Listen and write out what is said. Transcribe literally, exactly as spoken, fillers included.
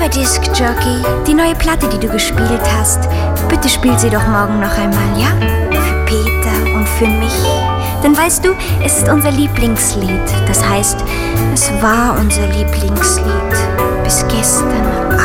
Lieber Disc-Jockey, die neue Platte, die du gespielt hast, bitte spiel sie doch morgen noch einmal, ja? Für Peter und für mich. Denn weißt du, es ist unser Lieblingslied. Das heißt, es war unser Lieblingslied. Bis gestern